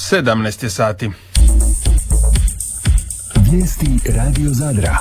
17 je sati. Vijesti Radio Zadra.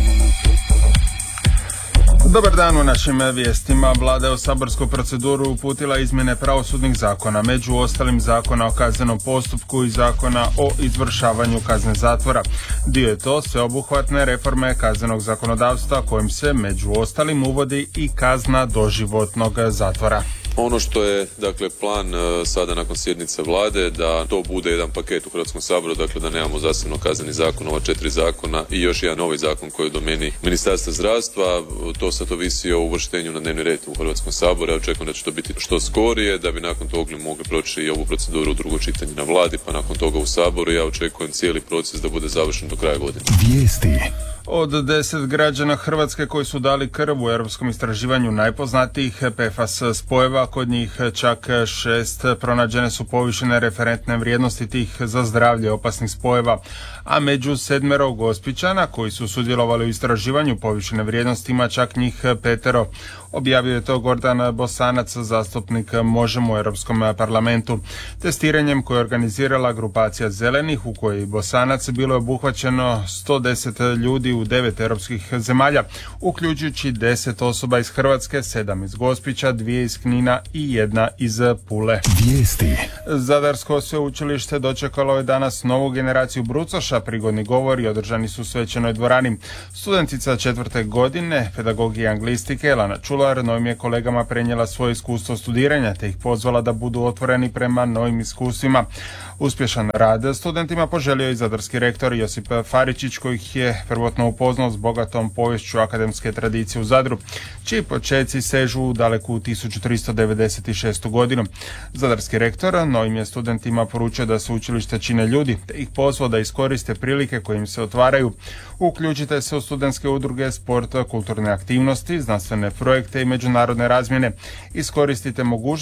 Dobar dan u našim vijestima. Vlada je u saborsku proceduru uputila izmjene pravosudnih zakona, među ostalim Zakona o kaznenom postupku i Zakona o izvršavanju kazne zatvora. Dio je to sveobuhvatne reforme kaznenog zakonodavstva kojim se među ostalim uvodi i kazna doživotnog zatvora. Ono što je, dakle, plan sada nakon sjednice vlade da to bude jedan paket u Hrvatskom saboru, dakle da nemamo zasebno kazneni zakon, ova 4 zakona i još jedan novi zakon koji je u domeni Ministarstva zdravstva. To sad ovisi o uvrštenju na dnevni red u Hrvatskom saboru. Ja očekujem da će to biti što skorije, da bi nakon toga mogli proći i ovu proceduru u drugo čitanje na vladi, pa nakon toga u saboru. Ja očekujem cijeli proces da bude završen do kraja godine. Vijesti. Od 10 građana Hrvatske koji su dali krv u europskom istraživanju najpoznatijih PFAS spojeva, kod njih čak 6 pronađene su povišene referentne vrijednosti tih za zdravlje opasnih spojeva, a među 7 Gospićana koji su sudjelovali u istraživanju povišene vrijednosti ima čak njih 5. Objavio je to Gordan Bosanac, zastupnik Možemo u Europskom parlamentu. Testiranjem koje je organizirala grupacija Zelenih, u kojoj Bosanac, bilo je obuhvaćeno 110 ljudi u 9 europskih zemalja, uključujući 10 osoba iz Hrvatske, 7 iz Gospića, 2 iz Knina i 1 iz Pule. Vijesti. Zadarsko sveučilište dočekalo je danas novu generaciju brucoša. Prigodni govori održani su u svečanoj dvorani. Studentica 4. godine pedagogije anglistike Elana Čular novim je kolegama prenijela svoje iskustvo studiranja te ih pozvala da budu otvoreni prema novim iskustvima. Uspješan rad studentima poželio i zadarski rektor Josip Faričić, koji ih je prvotno upoznao s bogatom poviješću akademske tradicije u Zadru, čiji počeci sežu u daleku 1396. godinu. Zadarski rektor novim je studentima poručio da sveučilište čine ljudi, te ih pozvao da iskoriste prilike koje im se otvaraju. Uključite se u studentske udruge, sport, kulturne aktivnosti, znanstvene projekte i međunarodne razmjene. Iskoristite mogućnost